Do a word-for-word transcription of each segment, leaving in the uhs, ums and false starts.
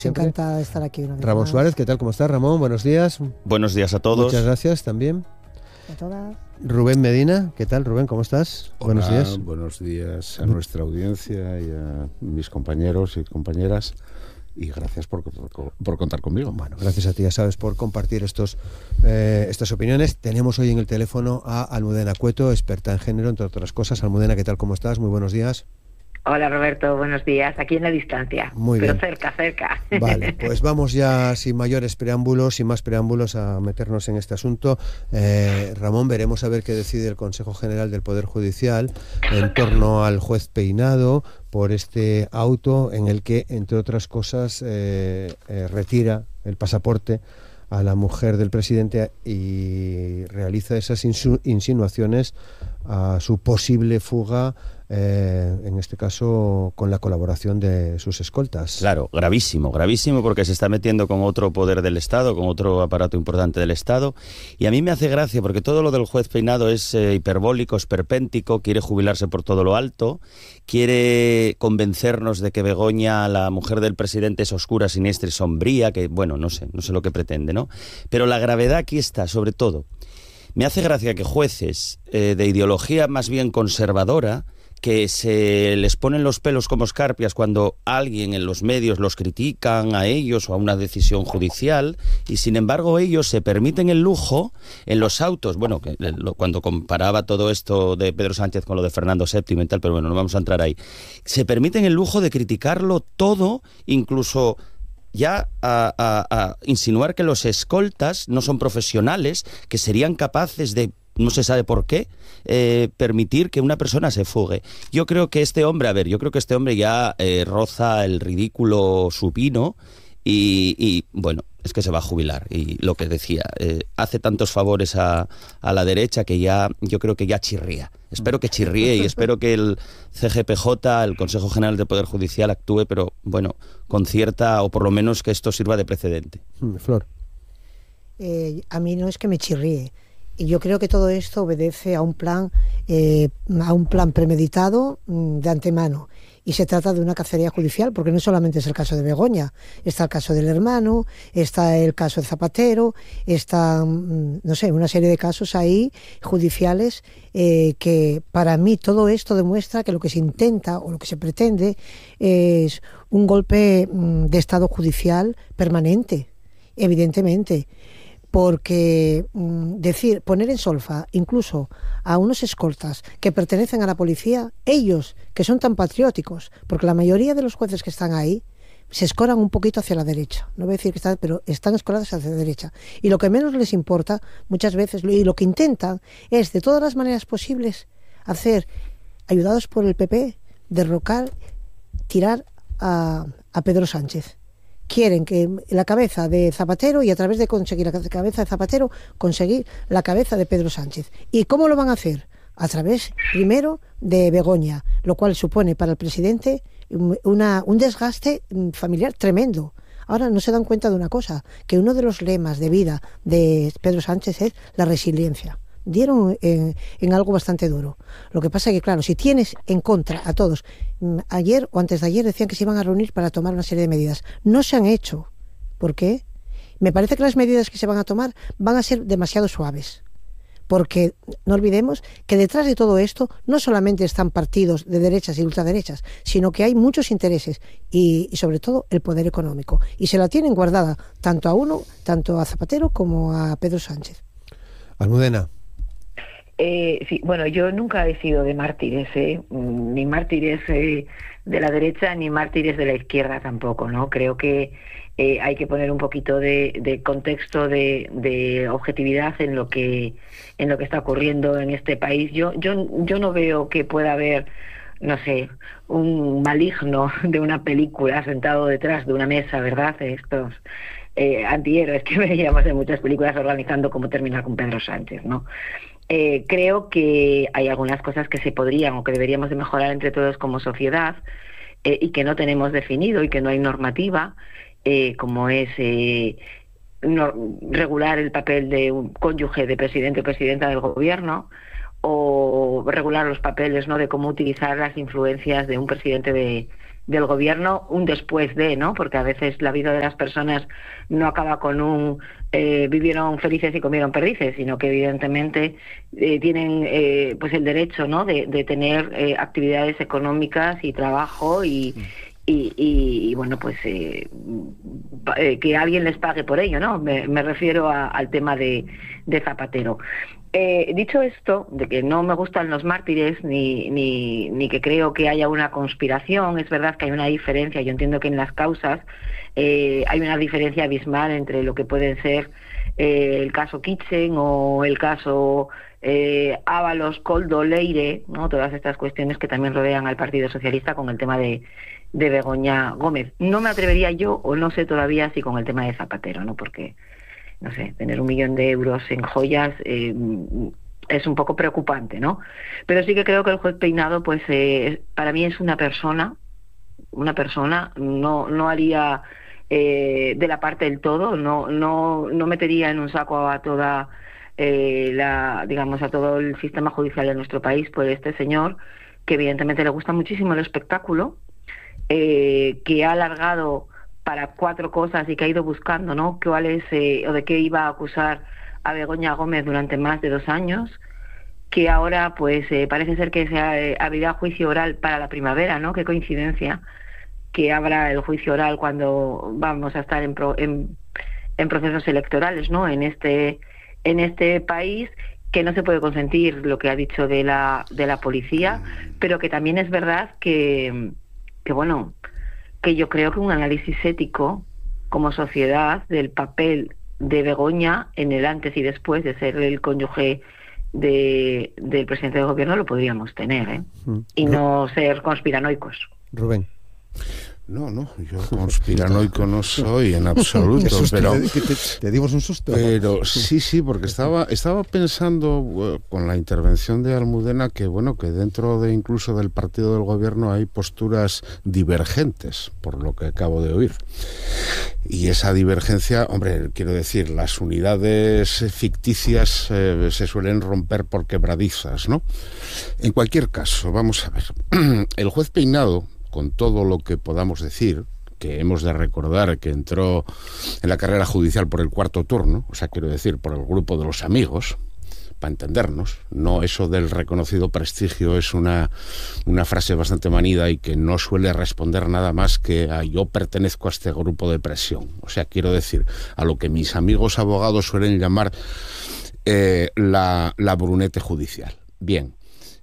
Siempre. Encantada de estar aquí una vez Ramón más. Suárez, ¿qué tal? ¿Cómo estás, Ramón? Buenos días. Buenos días a todos. Muchas gracias también. A todas. Rubén Medina, ¿qué tal, Rubén? ¿Cómo estás? Hola, Buenos días. Buenos días a nuestra audiencia y a mis compañeros y compañeras. Y gracias por, por, por contar conmigo. Bueno, gracias a ti, ya sabes, por compartir estos, eh, estas opiniones. Tenemos hoy en el teléfono a Almudena Cueto, experta en género, entre otras cosas. Almudena, ¿qué tal? ¿Cómo estás? Muy buenos días. Hola Roberto, buenos días. Aquí en la distancia, Muy pero bien. cerca, cerca. Vale, pues vamos ya sin mayores preámbulos, sin más preámbulos, a meternos en este asunto. Eh, Ramón, veremos a ver qué decide el Consejo General del Poder Judicial en torno al juez Peinado por este auto en el que, entre otras cosas, eh, eh, retira el pasaporte a la mujer del presidente y realiza esas insu- insinuaciones a su posible fuga, eh, en este caso con la colaboración de sus escoltas. Claro, gravísimo, gravísimo porque se está metiendo con otro poder del Estado, con otro aparato importante del Estado. Y a mí me hace gracia porque todo lo del juez Peinado es eh, hiperbólico, esperpéntico, quiere jubilarse por todo lo alto, quiere convencernos de que Begoña, la mujer del presidente, es oscura, siniestra y sombría, que bueno, no sé, no sé lo que pretende, ¿no? Pero la gravedad aquí está, sobre todo. Me hace gracia que jueces eh, de ideología más bien conservadora, que se les ponen los pelos como escarpias cuando alguien en los medios los critican a ellos o a una decisión judicial, y sin embargo ellos se permiten el lujo en los autos, bueno, que lo, cuando comparaba todo esto de Pedro Sánchez con lo de Fernando séptimo y tal, pero bueno, no vamos a entrar ahí, se permiten el lujo de criticarlo todo, incluso ya a, a, a insinuar que los escoltas no son profesionales, que serían capaces de, no se sabe por qué, eh, permitir que una persona se fugue. Yo creo que este hombre, a ver, yo creo que este hombre ya eh, roza el ridículo supino y, y, bueno, es que se va a jubilar. Y lo que decía, eh, hace tantos favores a, a la derecha que ya, yo creo que ya chirría. Espero que chirríe y espero que el C G P J, el Consejo General del Poder Judicial, actúe, pero bueno, con cierta, o por lo menos que esto sirva de precedente. Flor. Eh, a mí no es que me chirríe. Y yo creo que todo esto obedece a un plan, eh, a un plan premeditado mm, de antemano. Y se trata de una cacería judicial, porque no solamente es el caso de Begoña, está el caso del hermano, está el caso de Zapatero, está, mm, no sé, una serie de casos ahí judiciales eh, que para mí todo esto demuestra que lo que se intenta o lo que se pretende es un golpe mm, de estado judicial permanente, evidentemente. Porque mmm, decir, poner en solfa incluso a unos escoltas que pertenecen a la policía, ellos que son tan patrióticos, porque la mayoría de los jueces que están ahí se escoran un poquito hacia la derecha, no voy a decir que están, pero están escorados hacia la derecha, y lo que menos les importa muchas veces, y lo que intentan es de todas las maneras posibles hacer, ayudados por el P P, derrocar, tirar a, a Pedro Sánchez. Quieren que la cabeza de Zapatero, y a través de conseguir la cabeza de Zapatero, conseguir la cabeza de Pedro Sánchez. ¿Y cómo lo van a hacer? A través, primero, de Begoña, lo cual supone para el presidente una, un desgaste familiar tremendo. Ahora no se dan cuenta de una cosa, que uno de los lemas de vida de Pedro Sánchez es la resiliencia. Dieron en, en algo bastante duro. Lo que pasa es que, claro, si tienes en contra a todos, ayer o antes de ayer decían que se iban a reunir para tomar una serie de medidas. No se han hecho. ¿Por qué? Me parece que las medidas que se van a tomar van a ser demasiado suaves. Porque no olvidemos que detrás de todo esto no solamente están partidos de derechas y ultraderechas, sino que hay muchos intereses y, y sobre todo el poder económico. Y se la tienen guardada tanto a uno, tanto a Zapatero como a Pedro Sánchez. Almudena. Eh, sí, bueno, yo nunca he sido de mártires, ¿eh? ni mártires eh, de la derecha ni mártires de la izquierda tampoco, ¿no? Creo que eh, hay que poner un poquito de, de contexto, de, de objetividad en lo que en lo que está ocurriendo en este país. Yo yo yo no veo que pueda haber, no sé, un maligno de una película sentado detrás de una mesa, ¿verdad? Estos eh, antihéroes que veíamos en muchas películas organizando cómo terminar con Pedro Sánchez, ¿no? Eh, creo que hay algunas cosas que se podrían o que deberíamos de mejorar entre todos como sociedad eh, y que no tenemos definido y que no hay normativa, eh, como es eh, no, regular el papel de un cónyuge de presidente o presidenta del gobierno, o regular los papeles, ¿no?, de cómo utilizar las influencias de un presidente de, del gobierno, un después de, ¿no? Porque a veces la vida de las personas no acaba con un eh, vivieron felices y comieron perdices, sino que evidentemente eh, tienen eh, pues el derecho, ¿no? de, de tener eh, actividades económicas y trabajo y, y, y, y bueno, pues eh, eh, que alguien les pague por ello, ¿no? Me, me refiero a, al tema de, de Zapatero. Eh, dicho esto, de que no me gustan los mártires ni, ni, ni que creo que haya una conspiración, es verdad que hay una diferencia. Yo entiendo que en las causas eh, hay una diferencia abismal entre lo que pueden ser eh, el caso Kitchen o el caso eh, Ábalos, Koldo, Leire, ¿no? Todas estas cuestiones que también rodean al Partido Socialista con el tema de, de Begoña Gómez. No me atrevería yo, o no sé todavía si con el tema de Zapatero, ¿no? Porque no sé, tener un millón de euros en joyas eh, es un poco preocupante, ¿no? Pero sí que creo que el juez Peinado, pues eh, para mí es una persona, una persona, no no haría eh, de la parte del todo, no no no metería en un saco a toda eh, la, digamos, a todo el sistema judicial de nuestro país por este señor, que evidentemente le gusta muchísimo el espectáculo, eh, que ha alargado para cuatro cosas y que ha ido buscando, ¿no? ¿Cuál es, eh, o de qué iba a acusar a Begoña Gómez durante más de dos años? Que ahora, pues, eh, parece ser que se eh, abrirá juicio oral para la primavera, ¿no? Qué coincidencia que abra el juicio oral cuando vamos a estar en, pro, en, en procesos electorales, ¿no? En este, en este país, que no se puede consentir lo que ha dicho de la, de la policía, pero que también es verdad que, que bueno, que yo creo que un análisis ético como sociedad del papel de Begoña en el antes y después de ser el cónyuge de, del presidente del gobierno lo podríamos tener, ¿eh? Y no ser conspiranoicos. Rubén. No, no, yo conspiranoico no soy en absoluto, pero te, te, te dimos un susto. Pero sí, sí, porque estaba estaba pensando uh, con la intervención de Almudena que bueno, que dentro de incluso del partido del gobierno hay posturas divergentes, por lo que acabo de oír. Y esa divergencia, hombre, quiero decir, las unidades ficticias eh, se suelen romper por quebradizas, ¿no? En cualquier caso, vamos a ver. El juez Peinado, con todo lo que podamos decir, que hemos de recordar que entró en la carrera judicial por el cuarto turno, o sea, quiero decir, por el grupo de los amigos, para entendernos, no eso del reconocido prestigio es una, una frase bastante manida y que no suele responder nada más que a yo pertenezco a este grupo de presión. O sea, quiero decir, a lo que mis amigos abogados suelen llamar eh, la, la brunete judicial. Bien,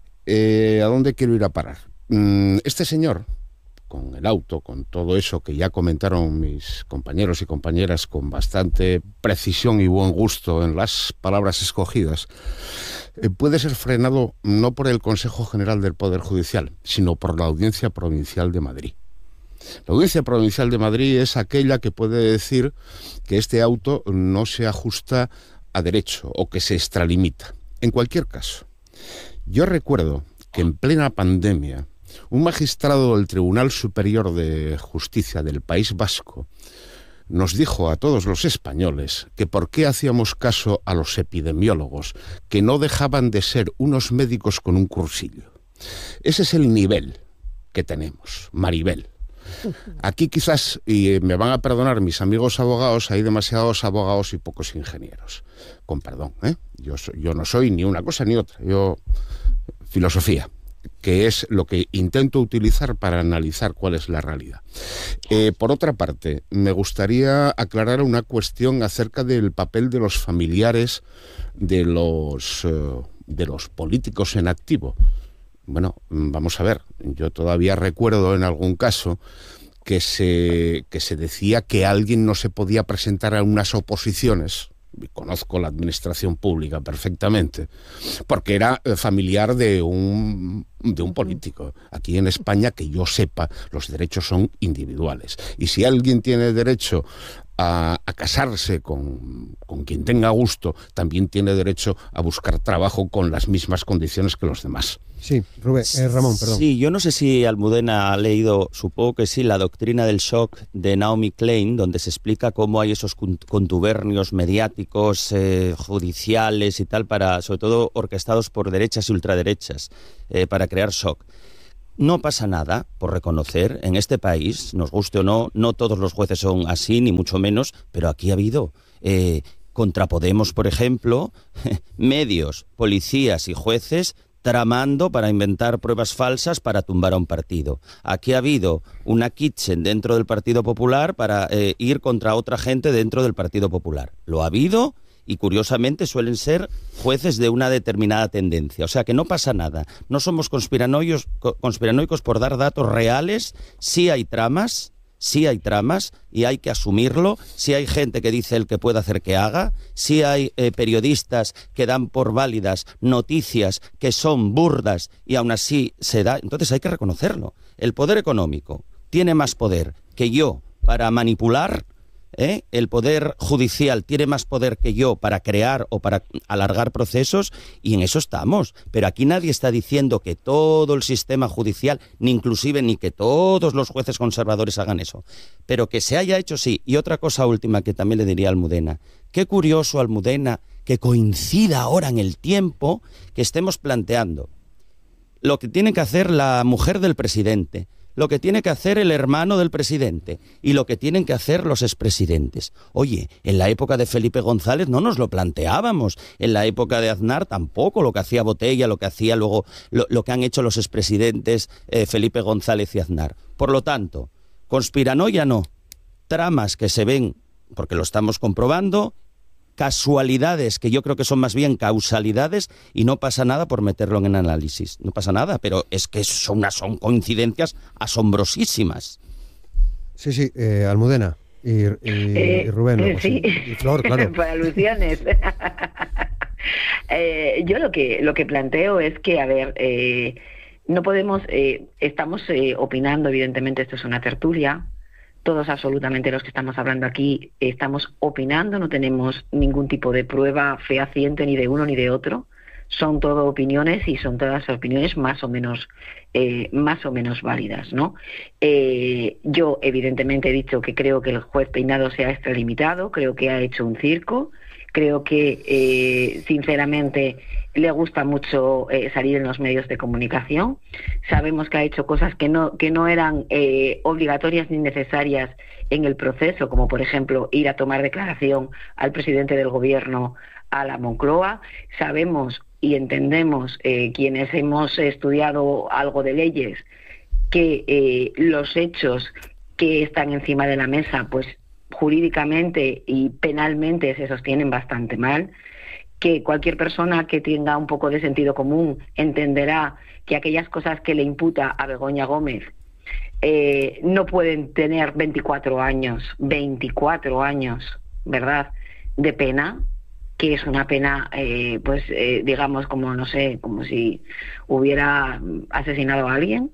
eh, ¿a dónde quiero ir a parar? Este señor, con el auto, con todo eso que ya comentaron mis compañeros y compañeras con bastante precisión y buen gusto en las palabras escogidas, eh, puede ser frenado no por el Consejo General del Poder Judicial, sino por la Audiencia Provincial de Madrid. La Audiencia Provincial de Madrid es aquella que puede decir que este auto no se ajusta a derecho o que se extralimita. En cualquier caso, yo recuerdo que en plena pandemia un magistrado del Tribunal Superior de Justicia del País Vasco nos dijo a todos los españoles que por qué hacíamos caso a los epidemiólogos, que no dejaban de ser unos médicos con un cursillo. Ese es el nivel que tenemos, Maribel. Aquí quizás, y me van a perdonar mis amigos abogados, hay demasiados abogados y pocos ingenieros. Con perdón, ¿eh? Yo, yo no soy ni una cosa ni otra. Yo, filosofía, que es lo que intento utilizar para analizar cuál es la realidad. Eh, por otra parte, me gustaría aclarar una cuestión acerca del papel de los familiares de los, uh, de los políticos en activo. Bueno, vamos a ver, yo todavía recuerdo en algún caso que se, que se decía que alguien no se podía presentar a unas oposiciones. Conozco la administración pública perfectamente, porque era familiar de un, de un político. Aquí en España, que yo sepa, los derechos son individuales. Y si alguien tiene derecho a, a casarse con, con quien tenga gusto, también tiene derecho a buscar trabajo con las mismas condiciones que los demás. Sí, Rubén, eh, Ramón, perdón. Sí, yo no sé si Almudena ha leído, supongo que sí, La doctrina del shock de Naomi Klein, donde se explica cómo hay esos contubernios mediáticos, eh, judiciales y tal, para, sobre todo orquestados por derechas y ultraderechas, eh, para crear shock. No pasa nada por reconocer, en este país, nos guste o no, no todos los jueces son así, ni mucho menos, pero aquí ha habido, eh, contra Podemos, por ejemplo, medios, policías y jueces tramando para inventar pruebas falsas para tumbar a un partido. Aquí ha habido una kitchen dentro del Partido Popular para eh, ir contra otra gente dentro del Partido Popular. Lo ha habido. Y curiosamente suelen ser jueces de una determinada tendencia. O sea que no pasa nada. No somos conspiranoicos, conspiranoicos por dar datos reales. Sí hay tramas, sí hay tramas y hay que asumirlo. Sí hay gente que dice el que puede hacer que haga. Sí hay eh, periodistas que dan por válidas noticias que son burdas y aún así se da. Entonces hay que reconocerlo. El poder económico tiene más poder que yo para manipular. ¿Eh? El poder judicial tiene más poder que yo para crear o para alargar procesos y en eso estamos. Pero aquí nadie está diciendo que todo el sistema judicial, ni inclusive ni que todos los jueces conservadores hagan eso. Pero que se haya hecho, sí. Y otra cosa última que también le diría a Almudena. Qué curioso, Almudena, que coincida ahora en el tiempo que estemos planteando lo que tiene que hacer la mujer del presidente, lo que tiene que hacer el hermano del presidente y lo que tienen que hacer los expresidentes. Oye, en la época de Felipe González no nos lo planteábamos, en la época de Aznar tampoco, lo que hacía Botella, lo que hacía luego, lo, lo que han hecho los expresidentes eh, Felipe González y Aznar. Por lo tanto, conspiranoia no, tramas que se ven, porque lo estamos comprobando, casualidades que yo creo que son más bien causalidades y no pasa nada por meterlo en el análisis. No pasa nada, pero es que son, unas, son coincidencias asombrosísimas. Sí, sí, eh, Almudena y, y, eh, y Rubén. Luego, sí. Y, y Flor, claro. Para alusiones. eh, yo lo que, lo que planteo es que, a ver, eh, no podemos, eh, estamos eh, opinando, evidentemente esto es una tertulia. Todos absolutamente los que estamos hablando aquí estamos opinando, no tenemos ningún tipo de prueba fehaciente ni de uno ni de otro. Son todo opiniones y son todas opiniones más o menos eh, más o menos válidas, ¿no? Eh, yo evidentemente he dicho que creo que el juez Peinado se ha extralimitado, creo que ha hecho un circo, creo que eh, sinceramente le gusta mucho eh, salir en los medios de comunicación. Sabemos que ha hecho cosas que no que no eran eh, obligatorias ni necesarias en el proceso, como por ejemplo ir a tomar declaración al presidente del gobierno a la Moncloa. Sabemos y entendemos eh, quienes hemos estudiado algo de leyes que eh, los hechos que están encima de la mesa, pues jurídicamente y penalmente se sostienen bastante mal, que cualquier persona que tenga un poco de sentido común entenderá que aquellas cosas que le imputa a Begoña Gómez eh, no pueden tener veinticuatro años, veinticuatro años, ¿verdad?, de pena, que es una pena, eh, pues eh, digamos, como no sé, como si hubiera asesinado a alguien.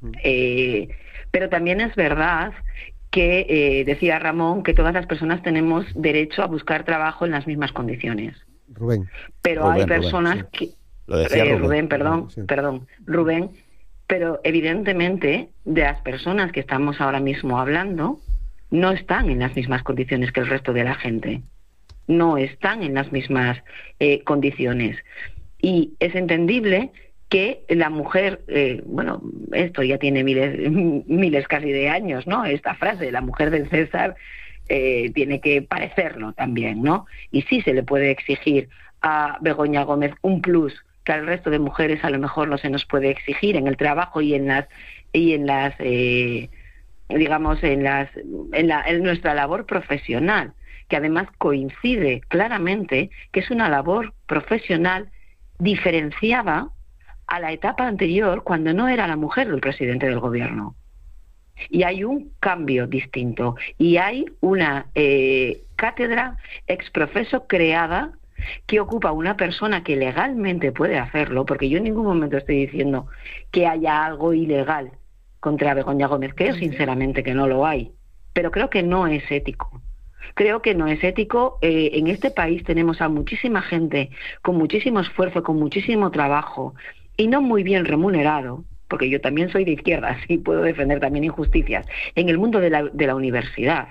Eh, pero también es verdad que, eh, decía Ramón, que todas las personas tenemos derecho a buscar trabajo en las mismas condiciones. Rubén. Pero Rubén, hay personas Rubén, sí. que... Lo decía eh, Rubén. Rubén, perdón, Sí. perdón, Rubén, pero evidentemente de las personas que estamos ahora mismo hablando no están en las mismas condiciones que el resto de la gente, no están en las mismas eh, condiciones y es entendible que la mujer, eh, bueno, esto ya tiene miles, miles casi de años, ¿no? Esta frase, la mujer del César, eh, tiene que parecerlo también, ¿no? Y sí se le puede exigir a Begoña Gómez un plus que al resto de mujeres a lo mejor no se nos puede exigir en el trabajo y en las y en las eh, digamos en las en, la, en nuestra labor profesional, que además coincide claramente que es una labor profesional diferenciada a la etapa anterior, cuando no era la mujer del presidente del gobierno. Y hay un cambio distinto y hay una eh, cátedra exprofeso creada que ocupa una persona que legalmente puede hacerlo, porque yo en ningún momento estoy diciendo que haya algo ilegal contra Begoña Gómez, creo sinceramente que no lo hay, pero creo que no es ético. Creo que no es ético. Eh, en este país tenemos a muchísima gente con muchísimo esfuerzo, con muchísimo trabajo y no muy bien remunerado, porque yo también soy de izquierdas y puedo defender también injusticias, en el mundo de la, de la universidad.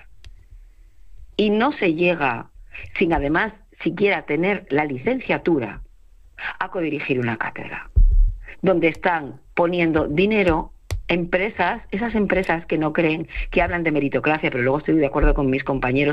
Y no se llega, sin además siquiera tener la licenciatura, a codirigir una cátedra, donde están poniendo dinero empresas, esas empresas que no creen, que hablan de meritocracia, pero luego estoy de acuerdo con mis compañeros